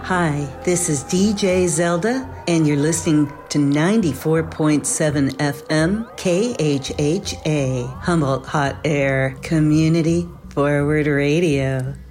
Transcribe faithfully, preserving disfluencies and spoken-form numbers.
Hi, this is D J Zelda, and you're listening to ninety-four point seven F M K H H A, Humboldt Hot Air Community Forward Radio.